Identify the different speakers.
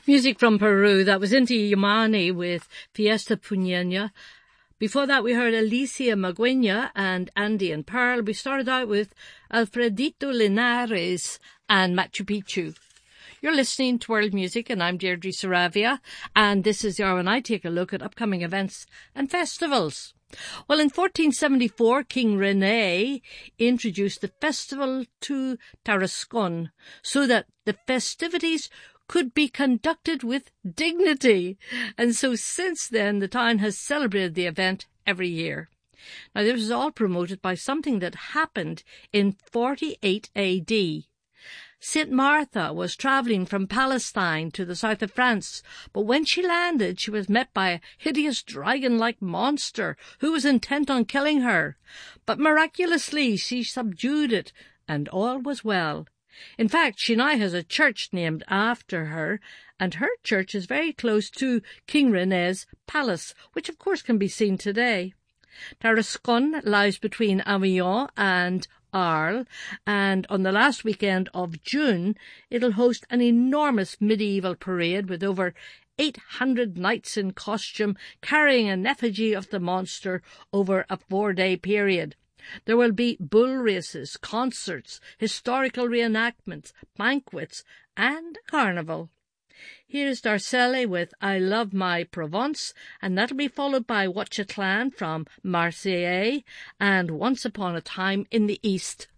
Speaker 1: Music from Peru. That was Inti Illimani with Fiesta Puñeña. Before that, we heard Alicia Magueña and Andy and Pearl. We started out with Alfredito Linares and Machu Picchu. You're listening to World Music, and I'm Deirdre Saravia, and this is the hour when I take a look at upcoming events and festivals. Well, in 1474, King René introduced the festival to Tarascon so that the festivities could be conducted with dignity. And so since then, the town has celebrated the event every year. Now, this was all promoted by something that happened in 48 AD. St. Martha was travelling from Palestine to the south of France, but when she landed, she was met by a hideous dragon-like monster who was intent on killing her. But miraculously, she subdued it, and all was well. In fact, she now has a church named after her, and her church is very close to King René's palace, which of course can be seen today. Tarascon lies between Avignon and Arles, and on the last weekend of June, it'll host an enormous medieval parade with over 800 knights in costume carrying an effigy of the monster over a 4-day period. There will be bull races, concerts, historical reenactments, banquets, and a carnival. Here's Darcelle with I Love My Provence, and that'll be followed by Watchaclan from Marseille and Once Upon a Time in the East.